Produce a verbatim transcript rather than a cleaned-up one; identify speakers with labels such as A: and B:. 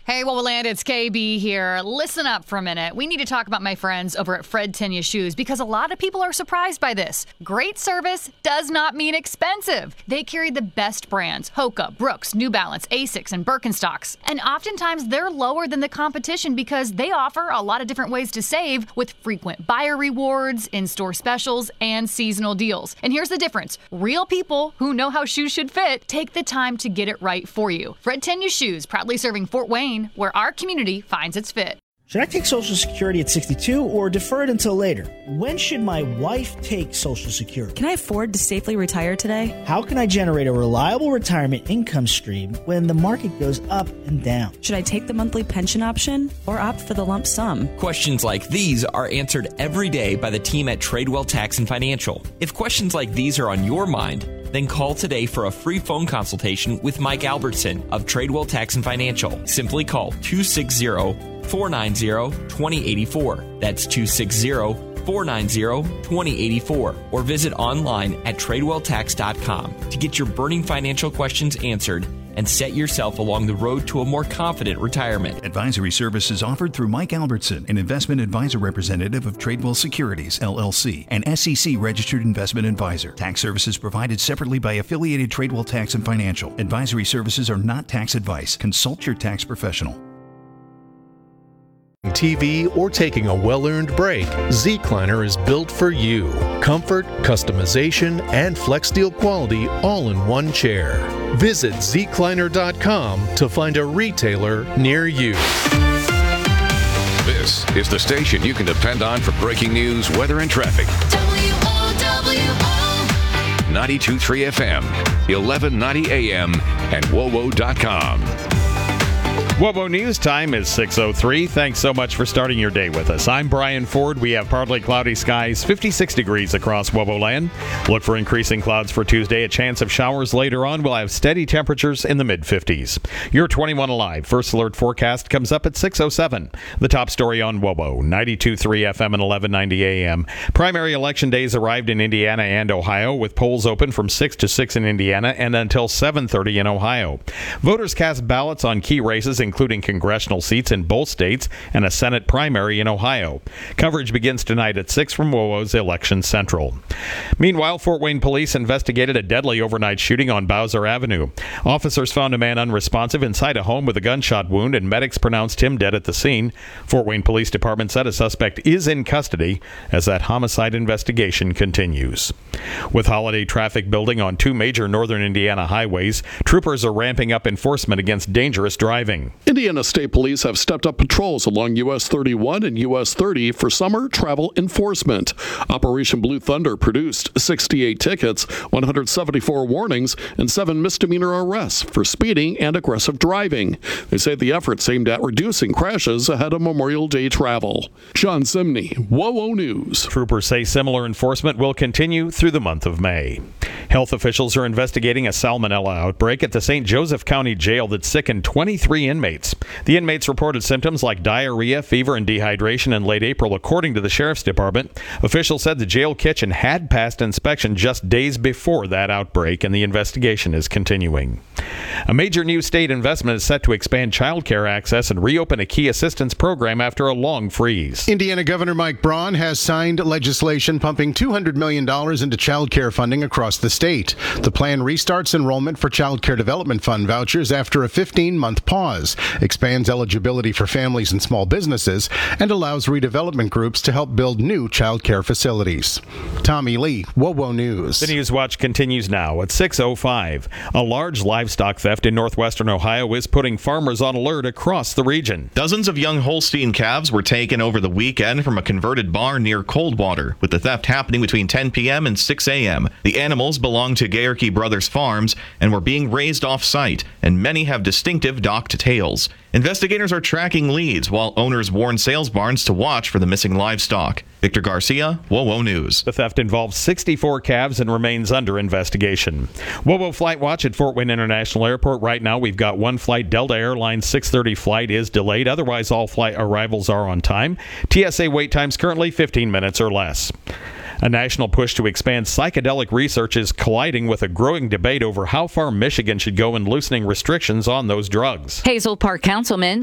A: Hey, Woboland, it's K B here. Listen up for a minute. We need to talk about my friends over at Fred Tenya Shoes because a lot of people are surprised by this. Great service does not mean expensive. They carry the best brands, Hoka, Brooks, New Balance, Asics, and Birkenstocks. And oftentimes they're lower than the competition because they offer a lot of different ways to save with frequent buyer rewards, in-store specials, and seasonal deals. And here's the difference. Real people who know how shoes should fit take the time to get it right for you. Fred Tenya Shoes, proudly serving Fort Wayne, where our community finds its fit.
B: Should I take Social Security at sixty-two or defer it until later? When should my wife take Social Security?
C: Can I afford to safely retire today?
B: How can I generate a reliable retirement income stream when the market goes up and down?
C: Should I take the monthly pension option or opt for the lump sum?
D: Questions like these are answered every day by the team at Tradewell Tax and Financial. If questions like these are on your mind, then call today for a free phone consultation with Mike Albertson of Tradewell Tax and Financial. Simply call two six zero, four nine zero, two zero eight four. That's two six zero, four nine zero, two zero eight four. Or visit online at tradewell tax dot com to get your burning financial questions answered and set yourself along the road to a more confident retirement.
E: Advisory services offered through Mike Albertson, an investment advisor representative of Tradewell Securities, L L C, an S E C-registered investment advisor. Tax services provided separately by affiliated Tradewell Tax and Financial. Advisory services are not tax advice. Consult your tax professional.
F: T V or taking a well-earned break, Zecliner is built for you. Comfort, customization, and flex steel quality all in one chair. Visit zecliner dot com to find a retailer near you.
G: This is the station you can depend on for breaking news, weather, and traffic. W O W O ninety-two point three F M, eleven ninety A M, and wowo dot com.
H: Wobo News time is six oh three. Thanks so much for starting your day with us. I'm Brian Ford. We have partly cloudy skies, fifty-six degrees across Woboland. Look for increasing clouds for Tuesday. A chance of showers later on. We'll have steady temperatures in the mid-fifties. Your twenty-one Alive First Alert forecast comes up at six oh seven. The top story on Wobo, ninety-two point three F M and eleven ninety A M. Primary election days arrived in Indiana and Ohio, with polls open from six to six in Indiana and until seven thirty in Ohio. Voters cast ballots on key races, including congressional seats in both states and a Senate primary in Ohio. Coverage begins tonight at six from WOWO's Election Central. Meanwhile, Fort Wayne police investigated a deadly overnight shooting on Bowser Avenue. Officers found a man unresponsive inside a home with a gunshot wound, and medics pronounced him dead at the scene. Fort Wayne Police Department said a suspect is in custody as that homicide investigation continues. With holiday traffic building on two major northern Indiana highways, troopers are ramping up enforcement against dangerous driving.
I: Indiana State Police have stepped up patrols along U S thirty-one and U S thirty for summer travel enforcement. Operation Blue Thunder produced sixty-eight tickets, one hundred seventy-four warnings, and seven misdemeanor arrests for speeding and aggressive driving. They say the efforts aimed at reducing crashes ahead of Memorial Day travel. John Zimney, WOWO News.
H: Troopers say similar enforcement will continue through the month of May. Health officials are investigating a salmonella outbreak at the Saint Joseph County Jail that sickened twenty-three inmates. The inmates reported symptoms like diarrhea, fever, and dehydration in late April, according to the Sheriff's Department. Officials said the jail kitchen had passed inspection just days before that outbreak, and the investigation is continuing. A major new state investment is set to expand child care access and reopen a key assistance program after a long freeze.
J: Indiana Governor Mike Braun has signed legislation pumping two hundred million dollars into child care funding across the state. The plan restarts enrollment for Child Care Development Fund vouchers after a fifteen-month pause, expands eligibility for families and small businesses, and allows redevelopment groups to help build new child care facilities. Tommy Lee, WOWO News.
H: The News Watch continues now at six oh five. A large livestock theft in northwestern Ohio is putting farmers on alert across the region.
K: Dozens of young Holstein calves were taken over the weekend from a converted barn near Coldwater, with the theft happening between ten p.m. and six a.m. The animals belong to Gayerke Brothers Farms and were being raised off-site, and many have distinctive docked tails. Investigators are tracking leads while owners warn sales barns to watch for the missing livestock. Victor Garcia, WOWO News.
H: The theft involves sixty-four calves and remains under investigation. WOWO Flight Watch at Fort Wayne International Airport. Right now, we've got one flight. Delta Airlines six thirty flight is delayed. Otherwise, all flight arrivals are on time. T S A wait times currently fifteen minutes or less. A national push to expand psychedelic research is colliding with a growing debate over how far Michigan should go in loosening restrictions on those drugs.
L: Hazel Park Councilman